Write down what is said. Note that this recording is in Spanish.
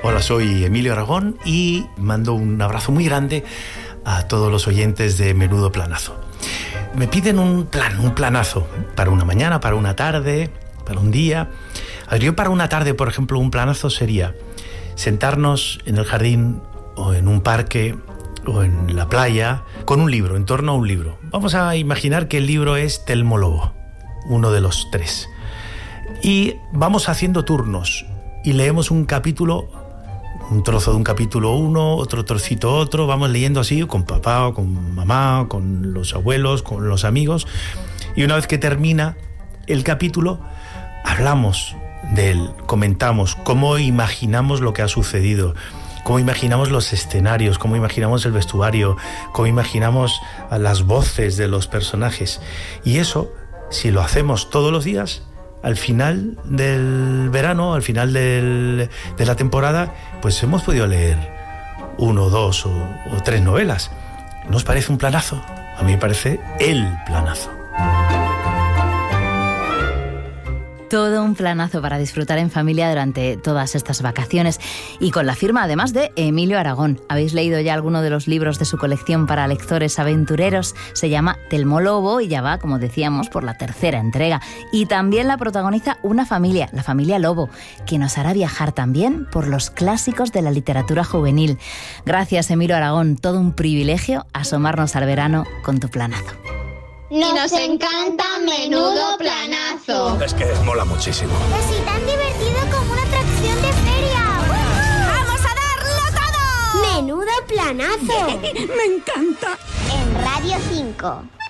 Hola, soy Emilio Aragón y mando un abrazo muy grande a todos los oyentes de Menudo Planazo. Me piden un planazo para una mañana, para una tarde, para un día. Yo para una tarde, por ejemplo, un planazo sería sentarnos en el jardín o en un parque o en la playa con un libro, en torno a un libro. Vamos a imaginar que el libro es Telmo Lobo, uno de los 3. Y vamos haciendo turnos y leemos un capítulo, un trozo de un capítulo 1, otro trocito otro, vamos leyendo así con papá o con mamá, con los abuelos, con los amigos. Y una vez que termina el capítulo, hablamos de él, comentamos cómo imaginamos lo que ha sucedido, cómo imaginamos los escenarios, cómo imaginamos el vestuario, cómo imaginamos las voces de los personajes. Y eso, si lo hacemos todos los días, al final del verano, al final de la temporada, pues hemos podido leer 1, 2 o 3 novelas. ¿No os parece un planazo? A mí me parece el planazo. Todo un planazo para disfrutar en familia durante todas estas vacaciones y con la firma además de Emilio Aragón. ¿Habéis leído ya alguno de los libros de su colección para lectores aventureros? Se llama Telmo Lobo y ya va, como decíamos, por la 3ª entrega. Y también la protagoniza una familia, la familia Lobo, que nos hará viajar también por los clásicos de la literatura juvenil. Gracias, Emilio Aragón. Todo un privilegio asomarnos al verano con tu planazo. Nos encanta Menudo Planazo. Es que mola muchísimo. Es tan divertido como una atracción de feria. ¡Vamos a darlo todo! ¡Menudo Planazo! ¡Me encanta! En Radio 5.